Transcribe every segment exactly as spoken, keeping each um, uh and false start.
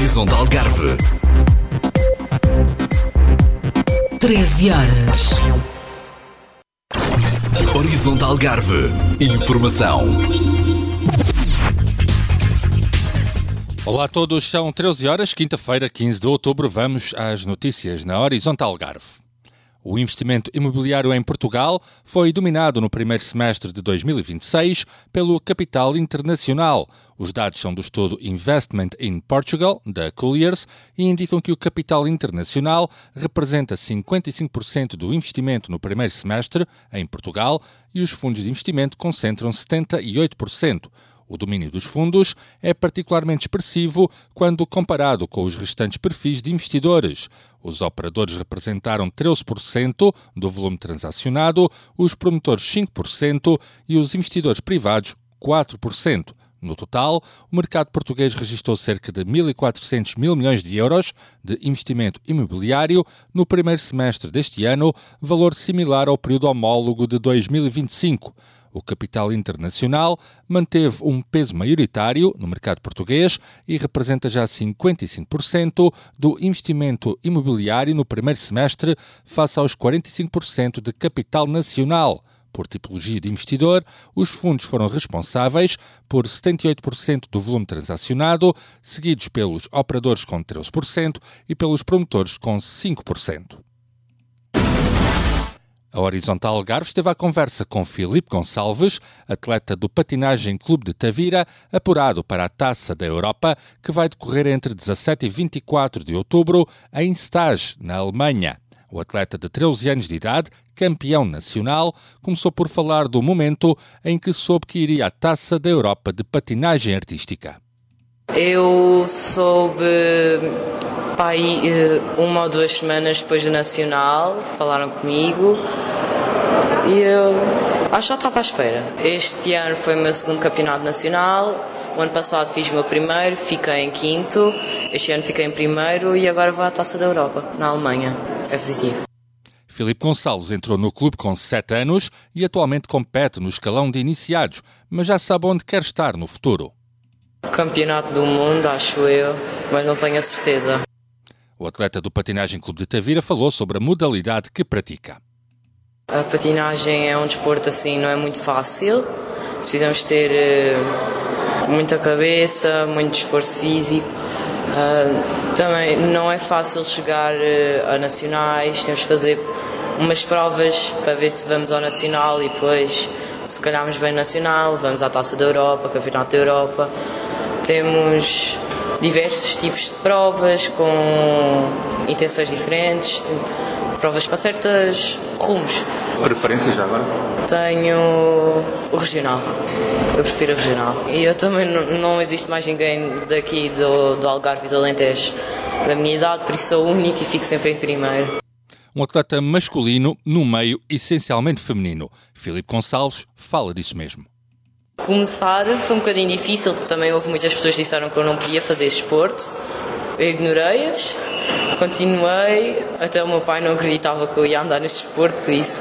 Horizonte Algarve. treze horas. Horizonte Algarve. Informação. Olá a todos, são treze horas, quinta-feira, quinze de outubro. Vamos às notícias na Horizonte Algarve. O investimento imobiliário em Portugal foi dominado no primeiro semestre de dois mil e vinte e seis pelo capital internacional. Os dados são do estudo Investment in Portugal, da Colliers, e indicam que o capital internacional representa cinquenta e cinco por cento do investimento no primeiro semestre em Portugal e os fundos de investimento concentram setenta e oito por cento. O domínio dos fundos é particularmente expressivo quando comparado com os restantes perfis de investidores. Os operadores representaram treze por cento do volume transacionado, os promotores cinco por cento e os investidores privados quatro por cento. No total, o mercado português registrou cerca de mil e quatrocentos mil milhões de euros de investimento imobiliário no primeiro semestre deste ano, valor similar ao período homólogo de dois mil e vinte e cinco. O capital internacional manteve um peso maioritário no mercado português e representa já cinquenta e cinco por cento do investimento imobiliário no primeiro semestre, face aos quarenta e cinco por cento de capital nacional. Por tipologia de investidor, os fundos foram responsáveis por setenta e oito por cento do volume transacionado, seguidos pelos operadores com treze por cento e pelos promotores com cinco por cento. A Horizonte Algarve esteve à conversa com Filipe Gonçalves, atleta do Patinagem Clube de Tavira, apurado para a Taça da Europa, que vai decorrer entre dezassete e vinte e quatro de outubro em Stade, na Alemanha. O atleta de treze anos de idade, campeão nacional, começou por falar do momento em que soube que iria à Taça da Europa de Patinagem Artística. Eu soube, pá, aí, uma ou duas semanas depois do Nacional, falaram comigo e eu acho que já estava à espera. Este ano foi o meu segundo campeonato nacional, o ano passado fiz o meu primeiro, fiquei em quinto, este ano fiquei em primeiro e agora vou à Taça da Europa, na Alemanha. É positivo. Filipe Gonçalves entrou no clube com sete anos e atualmente compete no escalão de iniciados, mas já sabe onde quer estar no futuro. Campeonato do mundo, acho eu, mas não tenho a certeza. O atleta do Patinagem Clube de Tavira falou sobre a modalidade que pratica. A patinagem é um desporto assim, não é muito fácil. Precisamos ter uh, muita cabeça, muito esforço físico. Uh, também não é fácil chegar uh, a nacionais, temos de fazer umas provas para ver se vamos ao nacional e depois, se calharmos bem nacional, vamos à Taça da Europa, Campeonato da Europa. Temos diversos tipos de provas com intenções diferentes, provas para certos rumos. Preferência já agora? Tenho o regional, eu prefiro o regional. E eu também não, não existe mais ninguém daqui do, do Algarve e do Alentejo da minha idade, por isso sou único e fico sempre em primeiro. Um atleta masculino no meio essencialmente feminino. Filipe Gonçalves fala disso mesmo. Começar foi um bocadinho difícil, porque também houve muitas pessoas que disseram que eu não podia fazer desporto. Eu ignorei-as, continuei, até o meu pai não acreditava que eu ia andar neste desporto, por isso.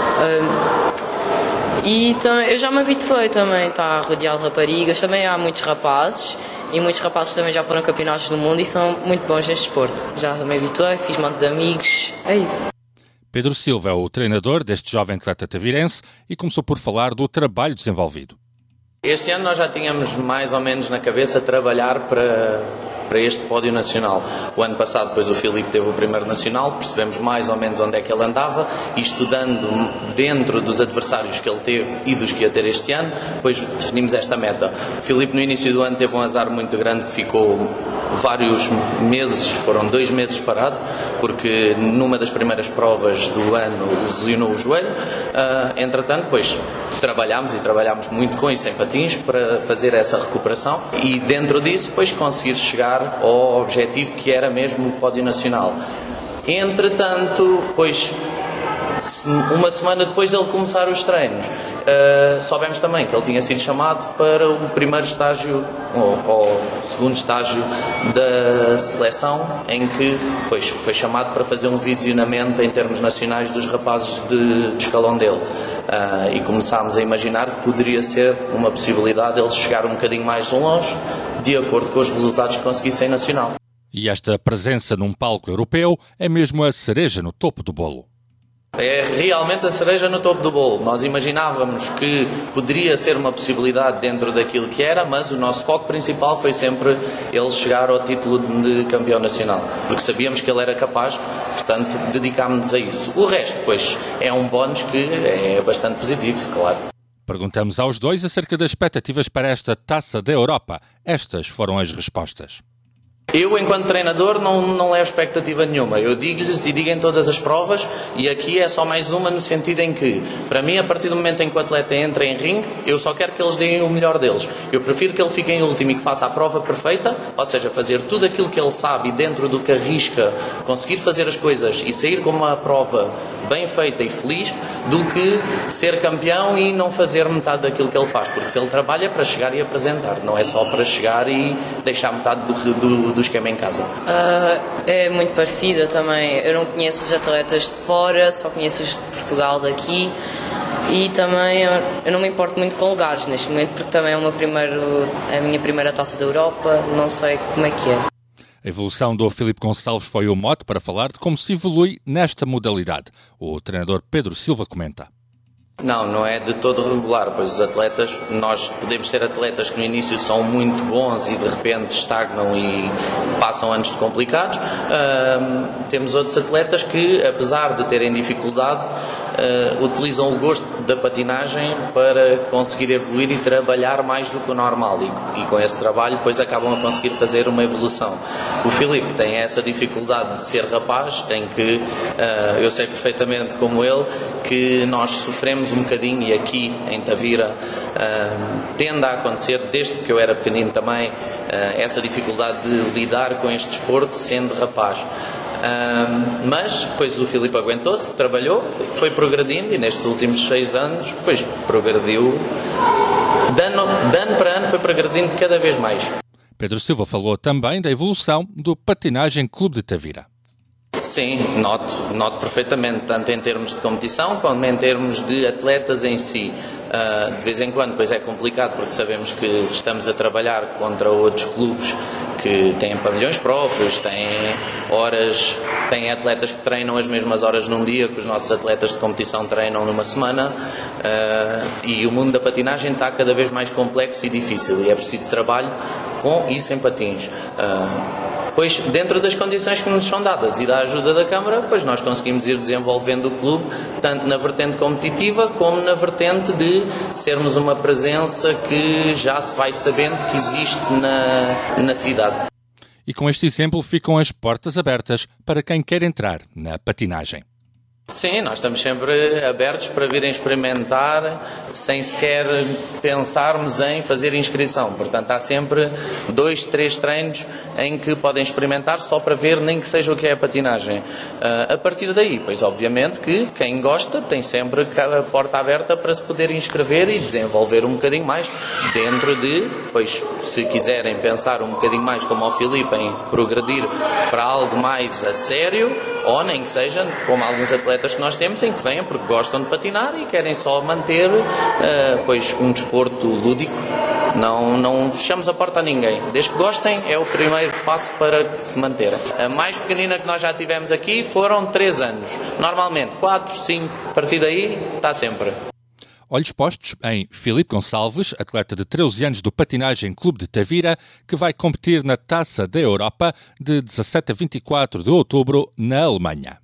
Um, e também, eu já me habituei também, está rodeado de raparigas, também há muitos rapazes, e muitos rapazes também já foram campeonatos do mundo e são muito bons neste desporto. Já me habituei, fiz um monte de amigos, é isso. Pedro Silva é o treinador deste jovem atleta tavirense e começou por falar do trabalho desenvolvido. Este ano nós já tínhamos mais ou menos na cabeça trabalhar para, para este pódio nacional. O ano passado, depois o Filipe teve o primeiro nacional, percebemos mais ou menos onde é que ele andava e estudando dentro dos adversários que ele teve e dos que ia ter este ano, depois definimos esta meta. O Filipe no início do ano teve um azar muito grande que ficou vários meses, foram dois meses parado, porque numa das primeiras provas do ano lesionou o joelho. Uh, entretanto, depois trabalhámos e trabalhámos muito com isso em patins para fazer essa recuperação e dentro disso depois conseguir chegar ao objetivo que era mesmo o pódio nacional. Entretanto, pois, uma semana depois dele começar os treinos, Uh, soubemos também que ele tinha sido chamado para o primeiro estágio ou, ou segundo estágio da seleção, em que pois, foi chamado para fazer um visionamento em termos nacionais dos rapazes de, de escalão dele, uh, e começámos a imaginar que poderia ser uma possibilidade ele chegar um bocadinho mais longe de acordo com os resultados que conseguissem nacional. E esta presença num palco europeu é mesmo a cereja no topo do bolo. É realmente a cereja no topo do bolo. Nós imaginávamos que poderia ser uma possibilidade dentro daquilo que era, mas o nosso foco principal foi sempre ele chegar ao título de campeão nacional, porque sabíamos que ele era capaz, portanto dedicámos-nos a isso. O resto, pois, é um bónus que é bastante positivo, claro. Perguntamos aos dois acerca das expectativas para esta Taça da Europa. Estas foram as respostas. Eu, enquanto treinador, não, não levo expectativa nenhuma. Eu digo-lhes e digo em todas as provas, e aqui é só mais uma no sentido em que, para mim, a partir do momento em que o atleta entra em ringue, eu só quero que eles deem o melhor deles. Eu prefiro que ele fique em último e que faça a prova perfeita, ou seja, fazer tudo aquilo que ele sabe e dentro do que arrisca, conseguir fazer as coisas e sair com uma prova bem feita e feliz, do que ser campeão e não fazer metade daquilo que ele faz. Porque se ele trabalha para chegar e apresentar, não é só para chegar e deixar metade do, do, do esquema em casa. Uh, é muito parecida também. Eu não conheço os atletas de fora, só conheço os de Portugal daqui. E também eu não me importo muito com lugares neste momento, porque também é, o meu primeiro, é a minha primeira Taça da Europa, não sei como é que é. A evolução do Filipe Gonçalves foi o mote para falar de como se evolui nesta modalidade. O treinador Pedro Silva comenta. Não, não é de todo regular, pois os atletas, nós podemos ter atletas que no início são muito bons e de repente estagnam e passam anos complicados. Uh, temos outros atletas que, apesar de terem dificuldade, uh, utilizam o gosto da patinagem para conseguir evoluir e trabalhar mais do que o normal, e, e com esse trabalho depois acabam a conseguir fazer uma evolução. O Filipe tem essa dificuldade de ser rapaz, em que uh, eu sei perfeitamente como ele que nós sofremos um bocadinho, e aqui em Tavira uh, tende a acontecer, desde que eu era pequenino também, uh, essa dificuldade de lidar com este desporto sendo rapaz. Uh, mas depois o Filipe aguentou-se, trabalhou, foi progredindo, e nestes últimos seis anos depois progrediu, de ano, de ano para ano foi progredindo cada vez mais. Pedro Silva falou também da evolução do Patinagem Clube de Tavira. Sim, noto, noto perfeitamente, tanto em termos de competição como em termos de atletas em si. Uh, de vez em quando, pois é complicado, porque sabemos que estamos a trabalhar contra outros clubes que têm pavilhões próprios, têm horas, têm atletas que treinam as mesmas horas num dia que os nossos atletas de competição treinam numa semana, uh, e o mundo da patinagem está cada vez mais complexo e difícil, e é preciso trabalho com e sem patins. Uh, Pois, dentro das condições que nos são dadas e da ajuda da Câmara, pois nós conseguimos ir desenvolvendo o clube, tanto na vertente competitiva como na vertente de sermos uma presença que já se vai sabendo que existe na, na cidade. E com este exemplo ficam as portas abertas para quem quer entrar na patinagem. Sim, nós estamos sempre abertos para virem experimentar sem sequer pensarmos em fazer inscrição. Portanto, há sempre dois, três treinos em que podem experimentar só para ver nem que seja o que é a patinagem. Uh, a partir daí, pois obviamente que quem gosta tem sempre a porta aberta para se poder inscrever e desenvolver um bocadinho mais dentro de, pois se quiserem pensar um bocadinho mais como o Filipe em progredir para algo mais a sério, ou nem que seja como alguns atletas que nós temos em que venham porque gostam de patinar e querem só manter uh, pois um desporto lúdico. Não, não fechamos a porta a ninguém. Desde que gostem, é o primeiro passo para se manter. A mais pequenina que nós já tivemos aqui foram três anos. Normalmente quatro, cinco, a partir daí está sempre. Olhos postos em Filipe Gonçalves, atleta de treze anos do Patinagem Clube de Tavira, que vai competir na Taça da Europa de dezassete a vinte e quatro de outubro na Alemanha.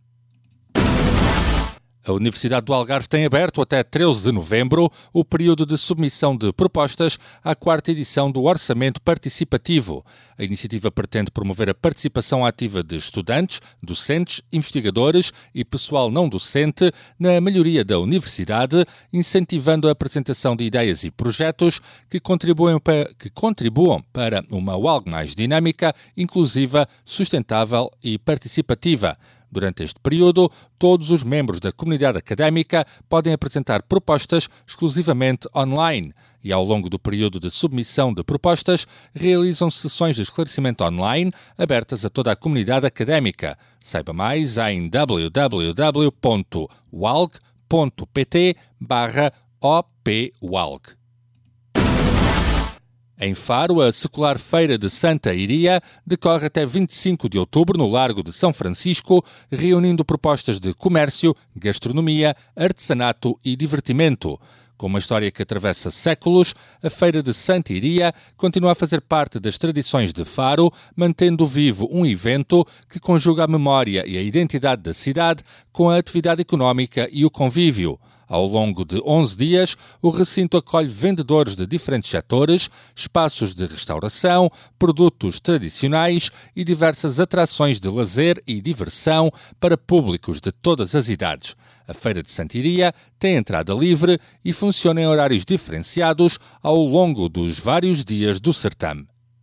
A Universidade do Algarve tem aberto até treze de novembro o período de submissão de propostas à quarta edição do Orçamento Participativo. A iniciativa pretende promover a participação ativa de estudantes, docentes, investigadores e pessoal não docente na melhoria da universidade, incentivando a apresentação de ideias e projetos que contribuam para, que contribuam para uma U A L G mais dinâmica, inclusiva, sustentável e participativa. Durante este período, todos os membros da comunidade académica podem apresentar propostas exclusivamente online e, ao longo do período de submissão de propostas, realizam sessões de esclarecimento online abertas a toda a comunidade académica. Saiba mais em w w w ponto walg ponto p t barra o p walg. Em Faro, a secular Feira de Santa Iria decorre até vinte e cinco de outubro no Largo de São Francisco, reunindo propostas de comércio, gastronomia, artesanato e divertimento. Com uma história que atravessa séculos, a Feira de Santa Iria continua a fazer parte das tradições de Faro, mantendo vivo um evento que conjuga a memória e a identidade da cidade com a atividade económica e o convívio. Ao longo de onze dias, o recinto acolhe vendedores de diferentes setores, espaços de restauração, produtos tradicionais e diversas atrações de lazer e diversão para públicos de todas as idades. A Feira de Santa Iria tem entrada livre e funciona em horários diferenciados ao longo dos vários dias do certame.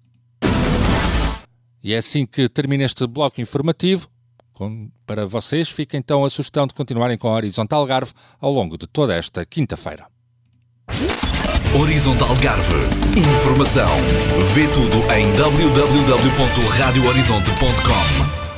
E é assim que termina este bloco informativo. Para vocês, fica então a sugestão de continuarem com a Horizontal Algarve ao longo de toda esta quinta-feira. Horizontal Algarve. Informação. Vê tudo em w w w ponto radio horizonte ponto com.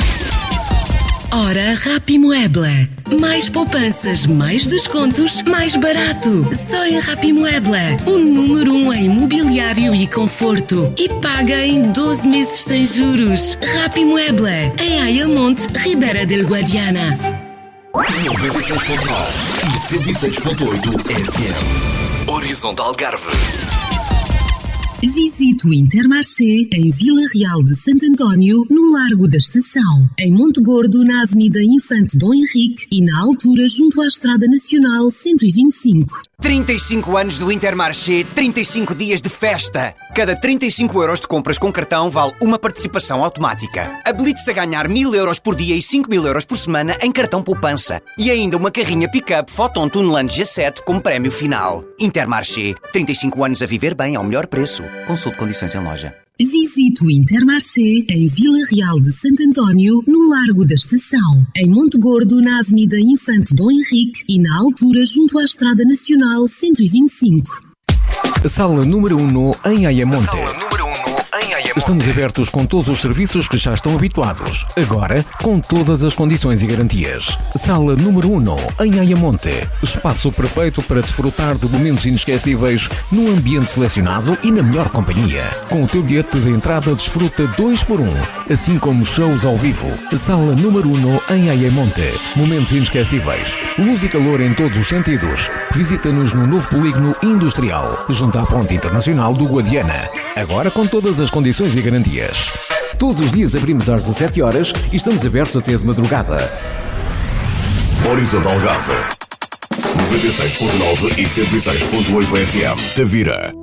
Ora, Rapimueble. Mais poupanças, mais descontos, mais barato. Só em Rapimueble. O número um em mobiliário e conforto. E paga em doze meses sem juros. Rapimueble. Em Ayamonte, Ribeira del Guadiana. noventa e seis ponto nove e cento e seis ponto oito F M. Horizontal Algarve. Visite o Intermarché em Vila Real de Santo António, no Largo da Estação. Em Monte Gordo, na Avenida Infante Dom Henrique e na altura junto à Estrada Nacional cento e vinte e cinco. trinta e cinco anos do Intermarché, trinta e cinco dias de festa. Cada trinta e cinco euros de compras com cartão vale uma participação automática. Habilite-se a ganhar mil euros por dia e cinco mil euros por semana em cartão poupança. E ainda uma carrinha pick-up Photon Tuneland G sete como prémio final. Intermarché, trinta e cinco anos a viver bem ao melhor preço. Consulte condições em loja. Visite o Intermarché em Vila Real de Santo António, no Largo da Estação. Em Monte Gordo, na Avenida Infante Dom Henrique e na altura junto à Estrada Nacional cento e vinte e cinco. Sala número um em Ayamonte. Sala número um em Ayamonte. Estamos abertos com todos os serviços que já estão habituados. Agora, com todas as condições e garantias. Sala número um em Ayamonte. Espaço perfeito para desfrutar de momentos inesquecíveis num ambiente selecionado e na melhor companhia. Com o teu bilhete de entrada desfruta dois por um, assim como shows ao vivo. Sala número um em Ayamonte. Momentos inesquecíveis. Luz e calor em todos os sentidos. Visita-nos no novo polígono industrial, junto à Ponte Internacional do Guadiana. Agora com todas as condições e garantias. Todos os dias abrimos às dezassete horas e estamos abertos até de madrugada. Horizontal Algarve. noventa e seis ponto nove e cento e seis ponto oito F M. Tavira.